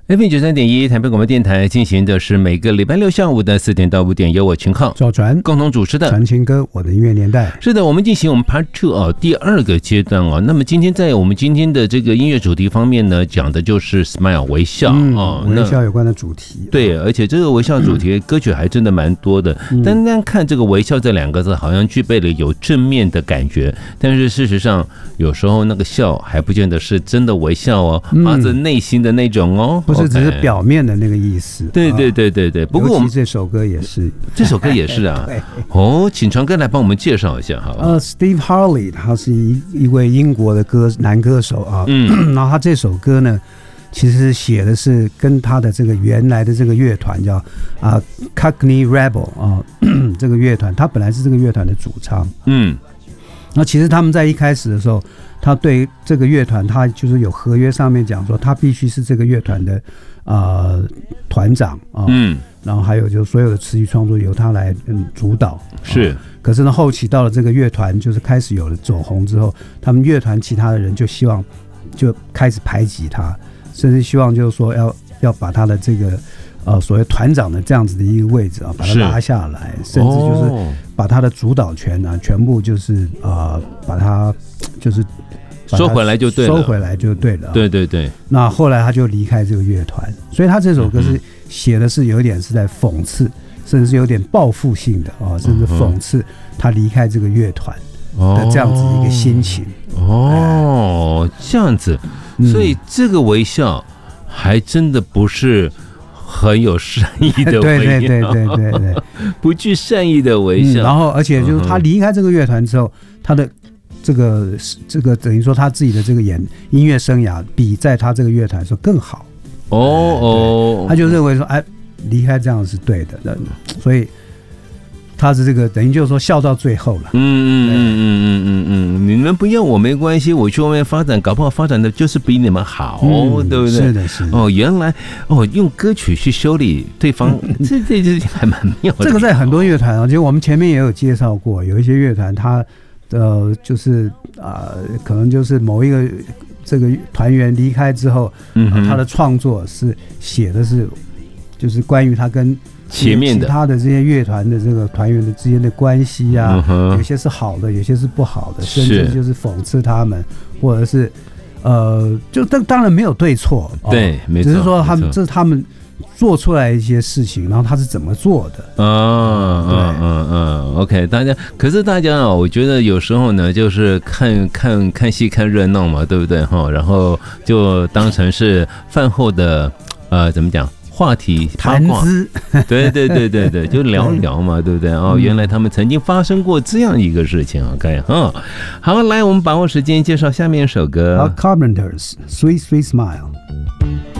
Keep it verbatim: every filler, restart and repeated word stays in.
F M 九三点一台北广播电台进行的是每个礼拜六下午的四点到五点，由我秦浩、 赵传共同主持的传情歌我的音乐年代。 是的，我们进行我们 Part Two 哦，第二个阶段哦。那么今天在我们今天的这个音乐主题方面呢，讲的就是 Smile 微笑、 嗯、 哦， 微笑有关的主题。 对，而且这个微笑主题歌曲还真的蛮多的。 嗯、 单单看这个微笑这两个字，好像具备了有正面的感觉，但是事实上有时候那个笑还不见得是真的微笑哦，发自内心的那种哦， 不是只是表面的那个意思。 对对对对对，不过我们这首歌也是， 这首歌也是啊。哦，请传哥来帮我们介绍一下好不好？ 呃 ，Steve Harley 他是一一位英国的歌男歌手啊，嗯，然后他这首歌呢，其实写的是跟他的这个原来的这个乐团叫啊 Cockney Rebel 啊，这个乐团他本来是这个乐团的主唱，嗯，那其实他们在一开始的时候，他对这个乐团他就是有合约上面讲说，他必须是这个乐团的。呃，团长啊，嗯，然后还有就是所有的词曲创作由他来嗯主导， 是、 哦。可是呢，后期到了这个乐团就是开始有了走红之后，他们乐团其他的人就希望就开始排挤他，甚至希望就是说要要把他的这个呃所谓团长的这样子的一个位置啊，把他拉下来，甚至就是把他的主导权啊全部就是呃把他就是。 收回来就对了， 收回来就对了。 对对对。 那后来他就离开这个乐团，所以他这首歌是写的是有点是在讽刺，嗯、甚至是有点报复性的啊，甚至讽刺他离开这个乐团的这样子一个心情。 哦，哎、这样子，所以这个微笑还真的不是很有善意的微笑， 对对对对对对， 不具善意的微笑。 嗯、然后，而且就是他离开这个乐团之后，他的。这个这个等于说他自己的这个演音乐生涯比在他这个乐团说更好哦哦， 他就认为说哎离开这样是对的，所以他是这个等于就是说笑到最后了。 嗯嗯嗯嗯嗯嗯嗯，你们不要我没关系，我去外面发展，搞不好发展的就是比你们好，嗯、对不对？ 是的，是的。 哦，原来哦用歌曲去修理对方，这这这还蛮妙的。 这个在很多乐团啊，其实我们前面也有介绍过，有一些乐团他。呃，就是啊、呃，可能就是某一个这个团员离开之后，嗯、呃，他的创作是写的是，就是关于他跟前面的其他的这些乐团的这个团员的之间的关系啊，嗯、有些是好的，有些是不好的，甚至就是讽刺他们，或者是呃，就当当然没有对错， 对，没错，只是说他们这是他们。做出来一些事情，然后他是怎么做的？ 嗯嗯嗯嗯 ，OK， 大家，可是大家啊，我觉得有时候呢，就是看看看戏看热闹嘛，对不对哈？然后就当成是饭后的呃，怎么讲？话题谈资， 对对对对对，就聊聊嘛，对不对？哦，原来他们曾经发生过这样一个事情 ，OK 哈。好，来，我们把握时间介绍下面一首歌， 《Carpenters Sweet Sweet Smile》。